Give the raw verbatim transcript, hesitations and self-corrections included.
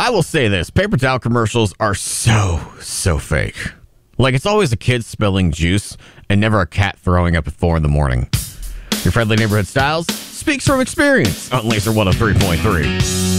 I will say this. Paper towel commercials are so, so fake. Like, it's always a kid spilling juice and never a cat throwing up at four in the morning. Your friendly neighborhood Styles speaks from experience on Laser one oh three point three.